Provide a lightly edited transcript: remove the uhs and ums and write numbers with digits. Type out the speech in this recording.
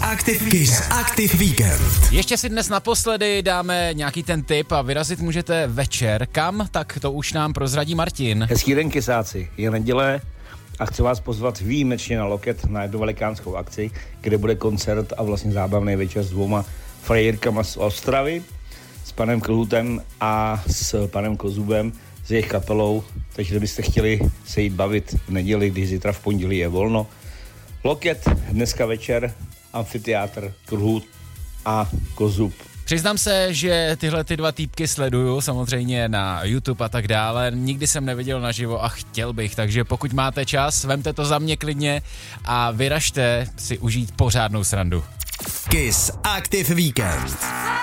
Aktiv Víkend. Ještě si dnes naposledy dáme nějaký ten tip a vyrazit můžete večer. Kam? Tak to už nám prozradí Martin. Hezký den, kysáci. Je neděle a chci vás pozvat výjimečně na Loket na jednu velikánskou akci, kde bude koncert a vlastně zábavný večer s dvouma frajírkama z Ostravy, s panem Klhutem a s panem Kozubem, s jejich kapelou. Takže kdybyste chtěli se jít bavit v neděli, když zítra v pondělí je volno. Loket dneska večer, amfiteátr, Klhut a Kozub. Přiznám se, že tyhle ty dva týpky sleduju samozřejmě na YouTube a tak dále. Nikdy jsem neviděl naživo a chtěl bych, takže pokud máte čas, vemte to za mě klidně a vyražte si užít pořádnou srandu. Kiss Aktiv Víkend.